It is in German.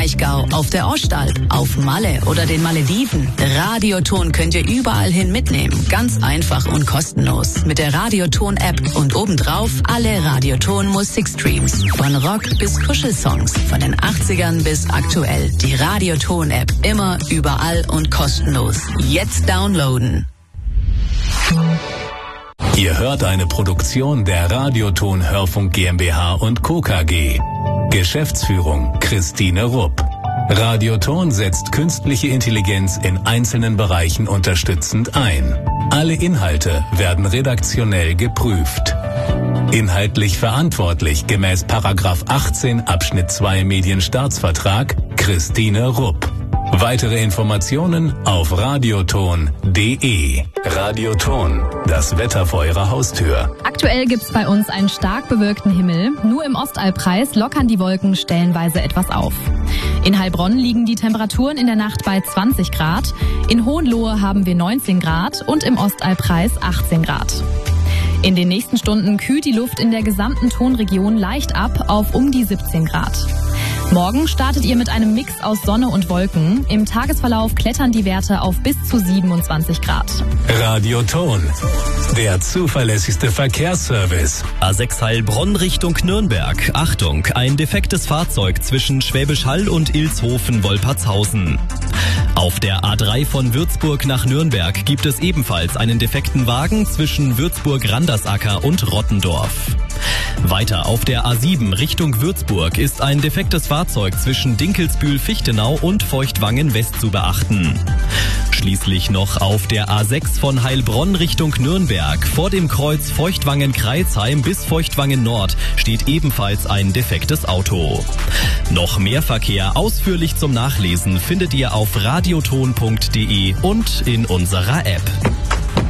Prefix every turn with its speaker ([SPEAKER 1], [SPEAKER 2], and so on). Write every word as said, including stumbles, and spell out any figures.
[SPEAKER 1] Kraichgau, auf der Ostalb, auf Malle oder den Malediven. Radioton könnt ihr überall hin mitnehmen. Ganz einfach und kostenlos. Mit der Radioton-App und obendrauf alle Radioton-Musikstreams. Von Rock bis Kuschelsongs, von den achtzigern bis aktuell. Die Radioton-App immer, überall und kostenlos. Jetzt downloaden.
[SPEAKER 2] Ihr hört eine Produktion der Radioton Hörfunk GmbH und Co. K G. Geschäftsführung Christine Rupp. Radioton setzt künstliche Intelligenz in einzelnen Bereichen unterstützend ein. Alle Inhalte werden redaktionell geprüft. Inhaltlich verantwortlich gemäß Paragraph achtzehn Abschnitt zwei Medienstaatsvertrag Christine Rupp. Weitere Informationen auf radioton punkt de. Radioton, das Wetter vor Ihrer Haustür.
[SPEAKER 3] Aktuell gibt's bei uns einen stark bewölkten Himmel. Nur im Ostalbkreis lockern die Wolken stellenweise etwas auf. In Heilbronn liegen die Temperaturen in der Nacht bei zwanzig Grad. In Hohenlohe haben wir neunzehn Grad und im Ostalbkreis achtzehn Grad. In den nächsten Stunden kühlt die Luft in der gesamten Tonregion leicht ab auf um die siebzehn Grad. Morgen startet ihr mit einem Mix aus Sonne und Wolken. Im Tagesverlauf klettern die Werte auf bis zu siebenundzwanzig Grad.
[SPEAKER 2] Radioton, der zuverlässigste Verkehrsservice.
[SPEAKER 4] A sechs Heilbronn Richtung Nürnberg. Achtung, ein defektes Fahrzeug zwischen Schwäbisch Hall und Ilshofen-Wolpertshausen. Auf der A drei von Würzburg nach Nürnberg gibt es ebenfalls einen defekten Wagen zwischen Würzburg-Randersacker und Rottendorf. Weiter auf der A sieben Richtung Würzburg ist ein defektes Fahrzeug zwischen Dinkelsbühl-Fichtenau und Feuchtwangen-West zu beachten. Schließlich noch auf der A sechs von Heilbronn Richtung Nürnberg. Vor dem Kreuz Feuchtwangen-Kreilsheim bis Feuchtwangen-Nord steht ebenfalls ein defektes Auto. Noch mehr Verkehr ausführlich zum Nachlesen findet ihr auf radioton punkt de und in unserer App.